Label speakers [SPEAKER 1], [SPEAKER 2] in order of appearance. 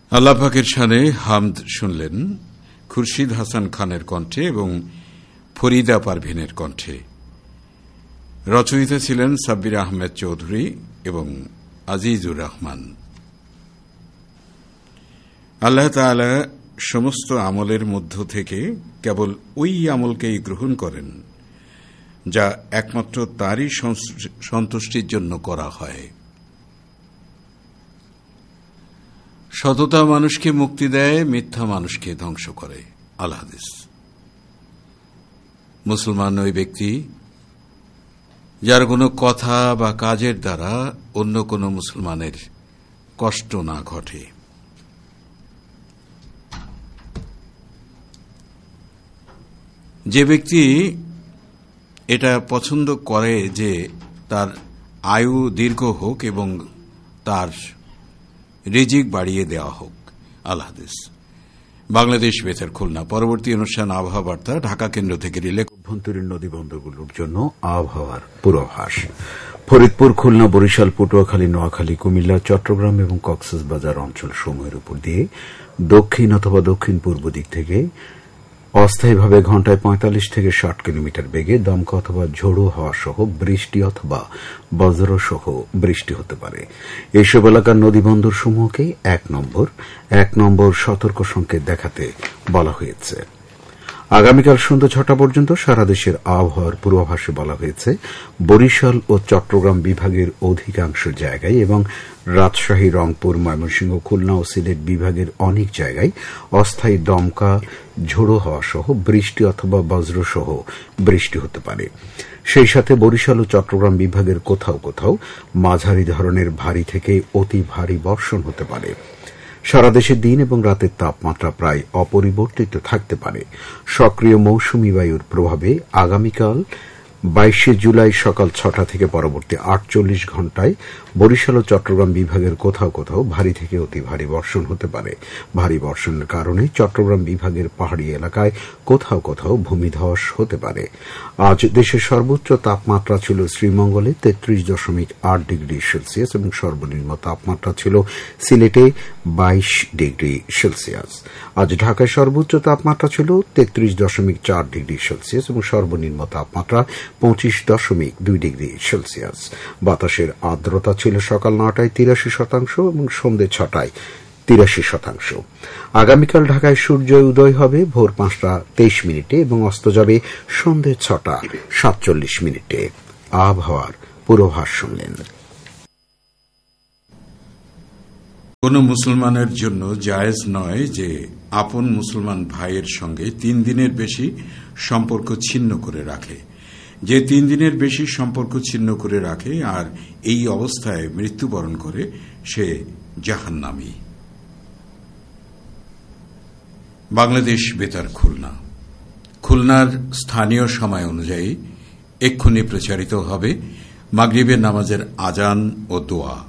[SPEAKER 1] আল্লাহ পাকের শানে হামদ শুনলেন খুরশিদ হাসান খানের কণ্ঠে এবং ফরিদা পারভিনের কণ্ঠে। রচয়িতা ছিলেন সাব্বির আহমেদ চৌধুরী এবং আজিজুর রহমান। আল্লাহ তাআলা সমস্ত আমলের মধ্য থেকে কেবল ওই আমলকেই গ্রহণ করেন যা একমাত্র তারই সন্তুষ্টির জন্য করা হয়। সততা মানুষকে মুক্তি দেয়, মিথ্যা মানুষকে ধ্বংস করে। আল হাদিস। মুসলমান ওই ব্যক্তি যার কোনো কথা বা কাজের দ্বারা অন্য কোনো মুসলমানের কষ্ট না ঘটে। যে ব্যক্তি এটা পছন্দ করে যে তার আয়ু দীর্ঘ হোক এবং তার রিজিক বাড়িয়ে দেওয়া হোক। আল হাদিস। বাংলাদেশ বেতার খুলনা। পরবর্তী অনুষ্ঠান আবহাওয়া বার্তা ঢাকা কেন্দ্র থেকে রিলে।
[SPEAKER 2] অভ্যন্তরীণ নদীবন্দরগুলোর জন্য আবহাওয়ার পূর্বাভাস। ফরিদপুর, খুলনা, বরিশাল, পটুয়াখালী, নোয়াখালী, কুমিল্লা, চট্টগ্রাম এবং কক্সবাজার অঞ্চল সমূহের উপর দিয়ে দক্ষিণ অথবা দক্ষিণ পূর্ব দিক থেকে অস্থায়ীভাবে ঘণ্টায় ৪৫ থেকে ৬০ কিলোমিটার বেগে দমকা অথবা ঝোড়ো হাওয়া সহ বৃষ্টি অথবা বজ্র সহ বৃষ্টি হতে পারে। এইসব এলাকার নদীবন্দর সমূহকে ১ নম্বর সতর্ক সংকেত দেখাতে বলা হয়েছে। আগামীকাল সন্ধ্যা ৬টা পর্যন্ত সারা দেশের আবহাওয়ার পূর্বাভাসে বলা হয়েছে বরিশাল ও চট্টগ্রাম বিভাগের অধিকাংশ জায়গায় এবং রাজশাহী, রংপুর, ময়মনসিংহ, খুলনা ও সিলেট বিভাগের অনেক জায়গায় অস্থায়ী দমকা, ঝোড়ো হাওয়া সহ বৃষ্টি অথবা বজ্র সহ বৃষ্টি হতে পারে। সেই সাথে বরিশাল ও চট্টগ্রাম বিভাগের কোথাও কোথাও মাঝারি ধরনের ভারী থেকে অতি ভারী বর্ষণ হতে পারে। সারা দেশে দিন এবং রাতের তাপমাত্রা প্রায় অপরিবর্তিত থাকতে পারে। সক্রিয় মৌসুমী বায়ুর প্রভাবে আগামীকাল ২২ জুলাই সকাল ৬টা থেকে পরবর্তী ৪৮ ঘণ্টায় বরিশাল ও চট্টগ্রাম বিভাগের কোথাও কোথাও ভারী থেকে অতি ভারী বর্ষণ হতে পারে। ভারী বর্ষণের কারণে চট্টগ্রাম বিভাগের পাহাড়ি এলাকায় কোথাও কোথাও ভূমিধস হতে পারে। আজ দেশের সর্বোচ্চ তাপমাত্রা ছিল শ্রীমঙ্গলে ৩৩.৮ ডিগ্রি সেলসিয়াস এবং সর্বনিম্ন তাপমাত্রা ছিল সিলেটে ২২ ডিগ্রি সেলসিয়াস। আজ ঢাকায় সর্বোচ্চ তাপমাত্রা ছিল ৩৩.৪ ডিগ্রি সেলসিয়াস এবং সর্বনিম্ন তাপমাত্রা ২৫.২ ডিগ্রি সেলসিয়াস। বাতাসের আর্দ্রতা ছিল সকাল ৯টায় ৮৩% এবং সন্ধ্যে ৬টায় ৮৩%। আগামীকাল ঢাকায় সূর্য উদয় হবে ভোর ৫টা ২৩ মিনিটে এবং অস্ত যাবে সন্ধ্যে ৬টা ৪৭ মিনিটে। আবহাওয়ার পূর্বাভাস শুনলেন।
[SPEAKER 1] কোন মুসলমানের জন্য জায়েজ নয় যে আপন মুসলমান ভাইয়ের সঙ্গে ৩ দিনের বেশি সম্পর্ক ছিন্ন করে রাখে। যে ৩ দিনের বেশি সম্পর্ক ছিন্ন করে রাখে আর এই অবস্থায় মৃত্যুবরণ করে সে জাহান্নামী। বাংলাদেশ বেতার খুলনা। খুলনার স্থানীয় সময় অনুযায়ী এক্ষুনি প্রচারিত হবে মাগরিবের নামাজের আজান ও দোয়া।